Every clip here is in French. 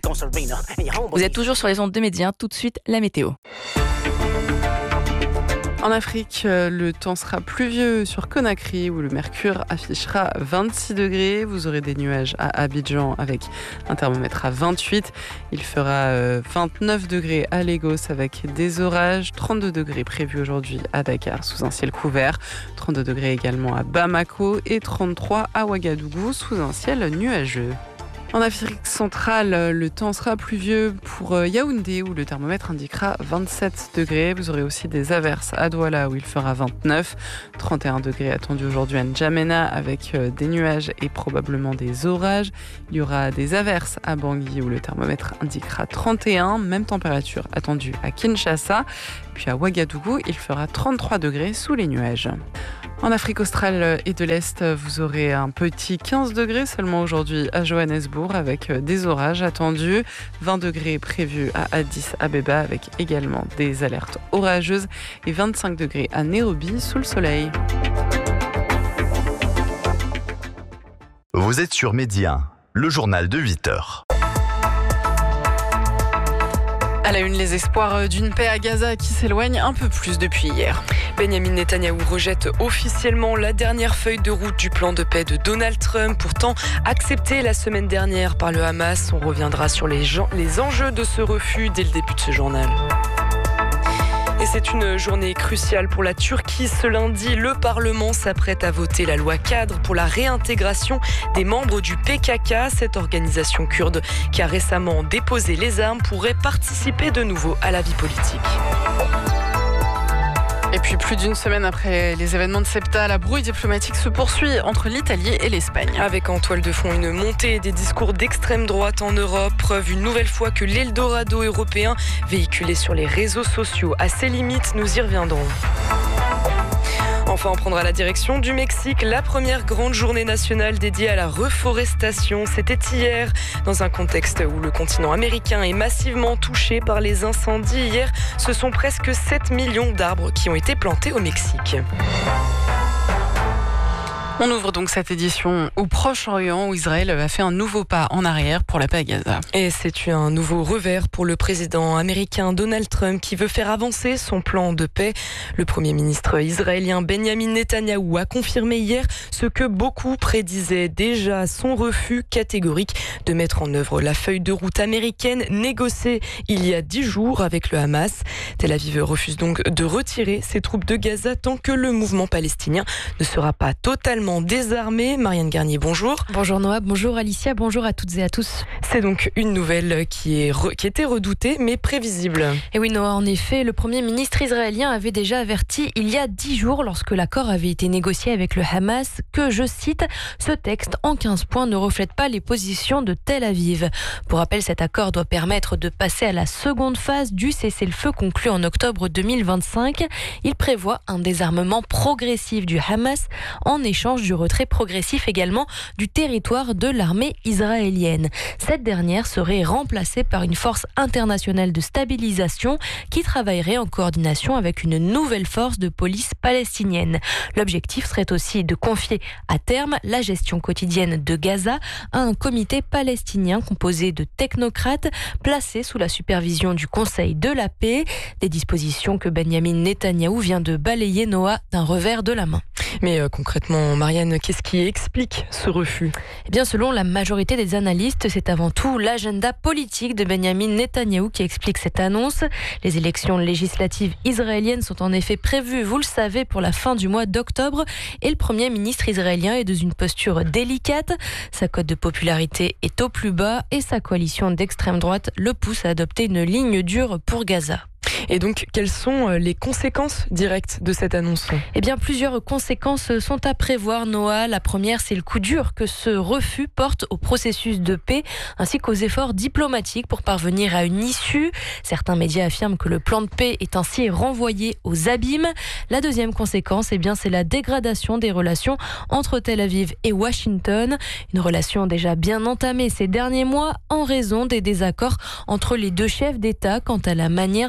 Vous êtes toujours sur les ondes de Média, tout de suite la météo. En Afrique, le temps sera pluvieux sur Conakry où le mercure affichera 26 degrés. Vous aurez des nuages à Abidjan avec un thermomètre à 28. Il fera 29 degrés à Lagos avec des orages. 32 degrés prévus aujourd'hui à Dakar sous un ciel couvert. 32 degrés également à Bamako et 33 à Ouagadougou sous un ciel nuageux. En Afrique centrale, le temps sera pluvieux pour Yaoundé où le thermomètre indiquera 27 degrés. Vous aurez aussi des averses à Douala où il fera 29. 31 degrés attendus aujourd'hui à N'Djamena avec des nuages et probablement des orages. Il y aura des averses à Bangui où le thermomètre indiquera 31. Même température attendue à Kinshasa. Puis à Ouagadougou, il fera 33 degrés sous les nuages. En Afrique australe et de l'Est, vous aurez un petit 15 degrés seulement aujourd'hui à Johannesburg avec des orages attendus. 20 degrés prévus à Addis Abeba avec également des alertes orageuses et 25 degrés à Nairobi sous le soleil. Vous êtes sur Média, le journal de 8h. À la une, les espoirs d'une paix à Gaza qui s'éloignent un peu plus depuis hier. Benjamin Netanyahou rejette officiellement la dernière feuille de route du plan de paix de Donald Trump, pourtant accepté la semaine dernière par le Hamas. On reviendra sur les enjeux de ce refus dès le début de ce journal. Et c'est une journée cruciale pour la Turquie. Ce lundi, le Parlement s'apprête à voter la loi cadre pour la réintégration des membres du PKK. Cette organisation kurde qui a récemment déposé les armes pourrait participer de nouveau à la vie politique. Et puis plus d'une semaine après les événements de Ceuta, la brouille diplomatique se poursuit entre l'Italie et l'Espagne. Avec en toile de fond une montée des discours d'extrême droite en Europe, preuve une nouvelle fois que l'Eldorado européen véhiculé sur les réseaux sociaux a ses limites, nous y reviendrons. Enfin, on prendra la direction du Mexique. La première grande journée nationale dédiée à la reforestation. C'était hier, dans un contexte où le continent américain est massivement touché par les incendies. Hier, ce sont presque 7 millions d'arbres qui ont été plantés au Mexique. On ouvre donc cette édition au Proche-Orient où Israël a fait un nouveau pas en arrière pour la paix à Gaza. Et c'est un nouveau revers pour le président américain Donald Trump qui veut faire avancer son plan de paix. Le premier ministre israélien Benjamin Netanyahou a confirmé hier ce que beaucoup prédisaient déjà, son refus catégorique de mettre en œuvre la feuille de route américaine négociée il y a 10 jours avec le Hamas. Tel Aviv refuse donc de retirer ses troupes de Gaza tant que le mouvement palestinien ne sera pas totalement désarmé. Marianne Garnier, bonjour. Bonjour Noah, bonjour Alicia, bonjour à toutes et à tous. C'est donc une nouvelle qui était redoutée mais prévisible. Et oui Noah, en effet, le premier ministre israélien avait déjà averti il y a 10 jours lorsque l'accord avait été négocié avec le Hamas que, je cite, ce texte en 15 points ne reflète pas les positions de Tel Aviv. Pour rappel, cet accord doit permettre de passer à la seconde phase du cessez-le-feu conclu en octobre 2025. Il prévoit un désarmement progressif du Hamas en échange du retrait progressif également du territoire de l'armée israélienne. Cette dernière serait remplacée par une force internationale de stabilisation qui travaillerait en coordination avec une nouvelle force de police palestinienne. L'objectif serait aussi de confier à terme la gestion quotidienne de Gaza à un comité palestinien composé de technocrates placés sous la supervision du Conseil de la paix. Des dispositions que Benjamin Netanyahou vient de balayer, Noah, d'un revers de la main. Mais concrètement, Marianne, qu'est-ce qui explique ce refus ? Eh bien, selon la majorité des analystes, c'est avant tout l'agenda politique de Benjamin Netanyahou qui explique cette annonce. Les élections législatives israéliennes sont en effet prévues, vous le savez, pour la fin du mois d'octobre. Et le Premier ministre israélien est dans une posture délicate. Sa cote de popularité est au plus bas et sa coalition d'extrême droite le pousse à adopter une ligne dure pour Gaza. Et donc, quelles sont les conséquences directes de cette annonce ? Eh bien, plusieurs conséquences sont à prévoir, Noah. La première, c'est le coup dur que ce refus porte au processus de paix, ainsi qu'aux efforts diplomatiques pour parvenir à une issue. Certains médias affirment que le plan de paix est ainsi renvoyé aux abîmes. La deuxième conséquence, eh bien, c'est la dégradation des relations entre Tel Aviv et Washington. Une relation déjà bien entamée ces derniers mois en raison des désaccords entre les deux chefs d'État quant à la manière de mettre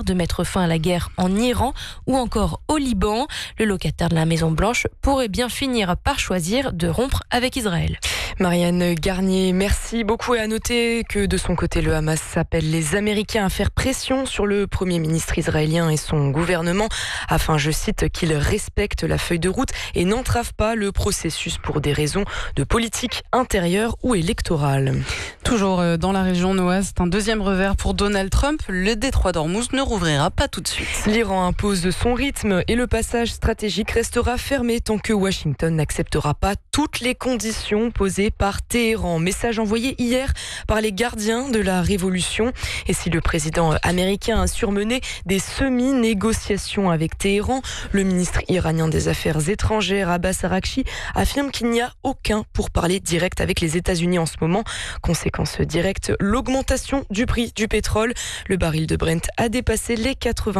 mettre fin à la guerre en Iran ou encore au Liban. Le locataire de la Maison-Blanche pourrait bien finir par choisir de rompre avec Israël. Marianne Garnier, merci beaucoup. Et à noter que de son côté, le Hamas appelle les Américains à faire pression sur le Premier ministre israélien et son gouvernement afin, je cite, qu'il respecte la feuille de route et n'entrave pas le processus pour des raisons de politique intérieure ou électorale. Toujours dans la région Noise, c'est un deuxième revers pour Donald Trump. Le détroit d'Ormuz ne rouvrira pas tout de suite. L'Iran impose son rythme et le passage stratégique restera fermé tant que Washington n'acceptera pas toutes les conditions posées par Téhéran. Message envoyé hier par les gardiens de la révolution. Et si le président américain a surmené des semi-négociations avec Téhéran, le ministre iranien des Affaires étrangères Abbas Araghchi affirme qu'il n'y a aucun pourparler direct avec les États-Unis en ce moment. Conséquence directe, l'augmentation du prix du pétrole. Le baril de Brent a dépassé les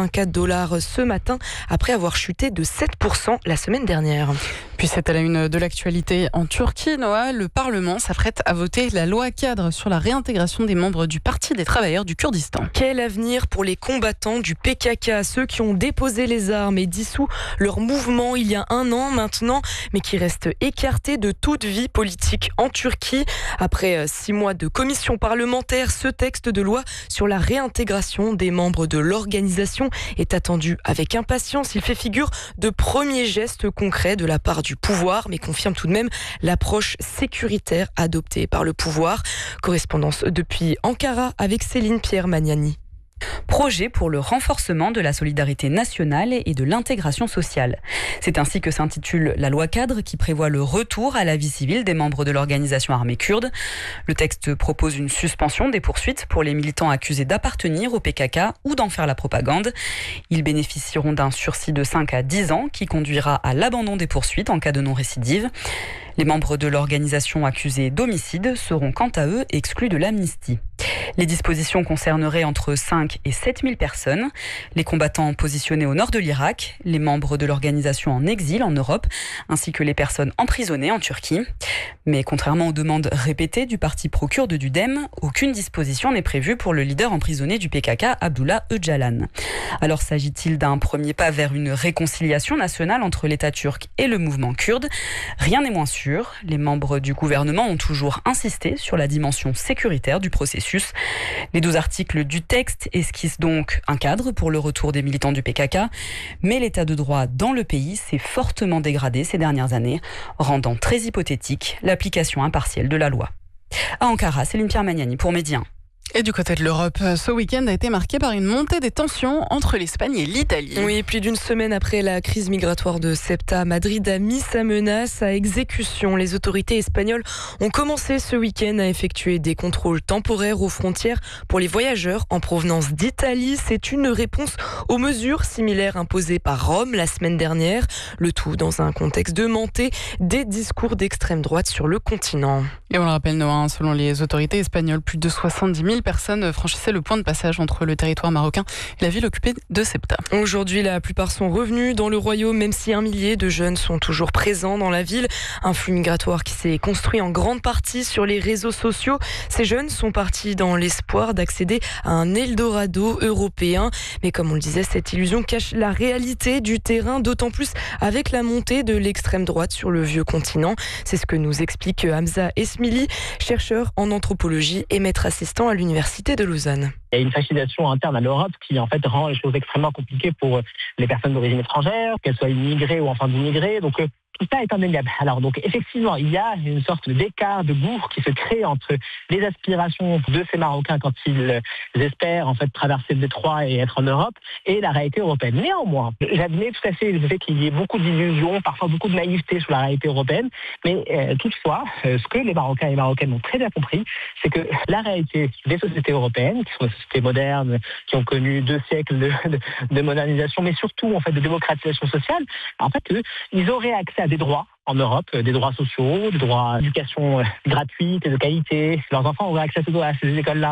$84 ce matin après avoir chuté de 7% la semaine dernière. Puis c'est à la une de l'actualité en Turquie, Noah. Le Parlement s'apprête à voter la loi cadre sur la réintégration des membres du Parti des travailleurs du Kurdistan. Quel avenir pour les combattants du PKK, ceux qui ont déposé les armes et dissous leur mouvement il y a 1 an maintenant, mais qui restent écartés de toute vie politique en Turquie. Après 6 mois de commission parlementaire, ce texte de loi sur la réintégration des membres de l'organisation est attendu avec impatience. Il fait figure de premiers gestes concrets de la part du pouvoir, mais confirme tout de même l'approche sécuritaire adoptée par le pouvoir. Correspondance depuis Ankara avec Céline Pierre-Magnani. Projet pour le renforcement de la solidarité nationale et de l'intégration sociale. C'est ainsi que s'intitule la loi cadre qui prévoit le retour à la vie civile des membres de l'organisation armée kurde. Le texte propose une suspension des poursuites pour les militants accusés d'appartenir au PKK ou d'en faire la propagande. Ils bénéficieront d'un sursis de 5 à 10 ans qui conduira à l'abandon des poursuites en cas de non-récidive. Les membres de l'organisation accusés d'homicide seront quant à eux exclus de l'amnistie. Les dispositions concerneraient entre 5 et 7 000 personnes, les combattants positionnés au nord de l'Irak, les membres de l'organisation en exil en Europe, ainsi que les personnes emprisonnées en Turquie. Mais contrairement aux demandes répétées du parti pro-kurde du DEM, aucune disposition n'est prévue pour le leader emprisonné du PKK, Abdullah Öcalan. Alors s'agit-il d'un premier pas vers une réconciliation nationale entre l'État turc et le mouvement kurde ? Rien n'est moins sûr. Les membres du gouvernement ont toujours insisté sur la dimension sécuritaire du processus. Les 12 articles du texte esquissent donc un cadre pour le retour des militants du PKK, mais l'état de droit dans le pays s'est fortement dégradé ces dernières années, rendant très hypothétique l'application impartielle de la loi. À Ankara, Céline Pierre-Magnani pour Média 1. Et du côté de l'Europe, ce week-end a été marqué par une montée des tensions entre l'Espagne et l'Italie. Oui, plus d'une semaine après la crise migratoire de Ceuta, Madrid a mis sa menace à exécution. Les autorités espagnoles ont commencé ce week-end à effectuer des contrôles temporaires aux frontières pour les voyageurs en provenance d'Italie. C'est une réponse aux mesures similaires imposées par Rome la semaine dernière. Le tout dans un contexte de montée des discours d'extrême droite sur le continent. Et on le rappelle, Noah, selon les autorités espagnoles, plus de 70 000 personnes franchissaient le point de passage entre le territoire marocain et la ville occupée de Ceuta. Aujourd'hui, la plupart sont revenus dans le royaume, même si 1 millier de jeunes sont toujours présents dans la ville. Un flux migratoire qui s'est construit en grande partie sur les réseaux sociaux. Ces jeunes sont partis dans l'espoir d'accéder à un Eldorado européen. Mais comme on le disait, cette illusion cache la réalité du terrain, d'autant plus avec la montée de l'extrême droite sur le vieux continent. C'est ce que nous explique Hamza Esmili, chercheur en anthropologie et maître assistant à l'Université de Lausanne. Il y a une fascination interne à l'Europe qui en fait rend les choses extrêmement compliquées pour les personnes d'origine étrangère, qu'elles soient immigrées ou enfin d'immigrés. Donc tout ça est indéniable. Alors donc effectivement, il y a une sorte d'écart, de gouffre qui se crée entre les aspirations de ces Marocains quand ils espèrent en fait traverser le détroit et être en Europe et la réalité européenne. Néanmoins, j'admets tout à fait le fait qu'il y ait beaucoup d'illusions, parfois beaucoup de naïveté sur la réalité européenne, mais toutefois, ce que les Marocains et Marocaines ont très bien compris, c'est que la réalité des sociétés européennes, qui sont des sociétés modernes, qui ont connu 2 siècles de modernisation, mais surtout en fait de démocratisation sociale, en fait, ils auraient accès à des droits en Europe, des droits sociaux, des droits d'éducation gratuite et de qualité. Leurs enfants auraient accès à ces écoles-là.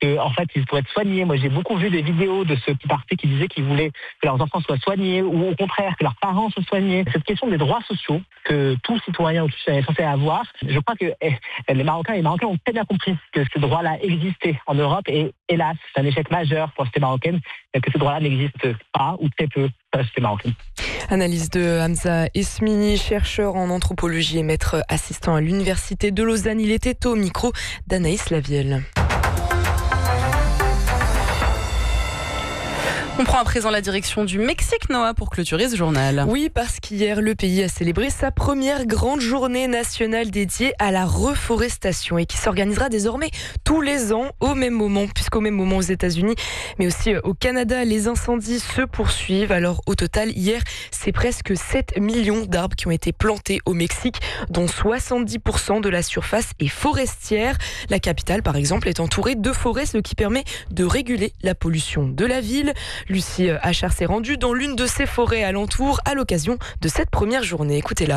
qu'en fait, ils pourraient être soignés. Moi, j'ai beaucoup vu des vidéos de ceux qui partaient, qui disaient qu'ils voulaient que leurs enfants soient soignés ou au contraire, que leurs parents soient soignés. Cette question des droits sociaux que tout citoyen ou tout citoyen est censé avoir, je crois que les Marocains et les Marocains ont très bien compris que ce droit-là existait en Europe et hélas, c'est un échec majeur pour la société marocaine que ce droit-là n'existe pas ou très peu pour la société marocaine. Analyse de Hamza Esmini, chercheur en anthropologie et maître assistant à l'Université de Lausanne. Il était au micro d'Anaïs Lavielle. On prend à présent la direction du Mexique, Noah, pour clôturer ce journal. Oui, parce qu'hier, le pays a célébré sa première grande journée nationale dédiée à la reforestation et qui s'organisera désormais tous les ans au même moment, puisqu'au même moment aux États-Unis, mais aussi au Canada, les incendies se poursuivent. Alors au total, hier, c'est presque 7 millions d'arbres qui ont été plantés au Mexique, dont 70% de la surface est forestière. La capitale, par exemple, est entourée de forêts, ce qui permet de réguler la pollution de la ville. Lucie Achard s'est rendue dans l'une de ces forêts alentours à l'occasion de cette première journée. Écoutez-la.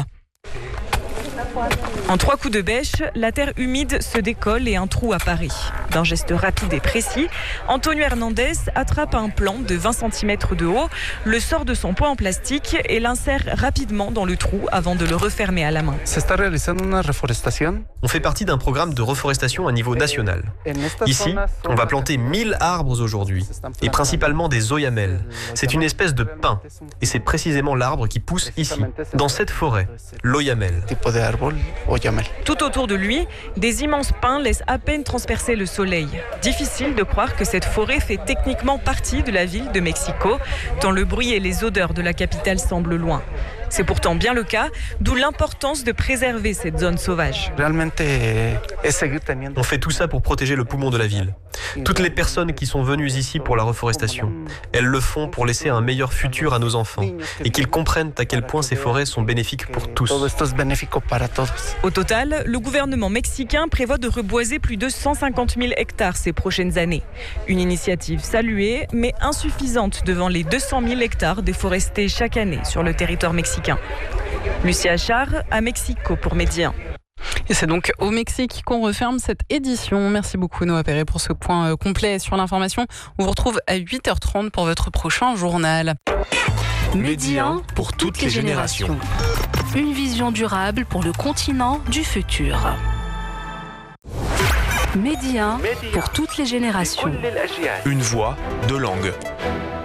En 3 coups de bêche, la terre humide se décolle et un trou apparaît. D'un geste rapide et précis, Antonio Hernandez attrape un plant de 20 cm de haut, le sort de son pot en plastique et l'insère rapidement dans le trou avant de le refermer à la main. On fait partie d'un programme de reforestation à niveau national. Ici, on va planter 1000 arbres aujourd'hui, et principalement des oyamel. C'est une espèce de pin, et c'est précisément l'arbre qui pousse ici, dans cette forêt, l'oyamel. Tout autour de lui, des immenses pins laissent à peine transpercer le soleil. Difficile de croire que cette forêt fait techniquement partie de la ville de Mexico, tant le bruit et les odeurs de la capitale semblent loin. C'est pourtant bien le cas, d'où l'importance de préserver cette zone sauvage. On fait tout ça pour protéger le poumon de la ville. Toutes les personnes qui sont venues ici pour la reforestation, elles le font pour laisser un meilleur futur à nos enfants et qu'ils comprennent à quel point ces forêts sont bénéfiques pour tous. Au total, le gouvernement mexicain prévoit de reboiser plus de 150 000 hectares ces prochaines années. Une initiative saluée, mais insuffisante devant les 200 000 hectares déforestés chaque année sur le territoire mexicain. Lucie Achard à Mexico pour Média. Et c'est donc au Mexique qu'on referme cette édition. Merci beaucoup Noah Perret pour ce point complet sur l'information. On vous retrouve à 8h30 pour votre prochain journal. Média pour toutes les générations. Une vision durable pour le continent du futur. Média pour toutes les générations. Une voix, 2 langues.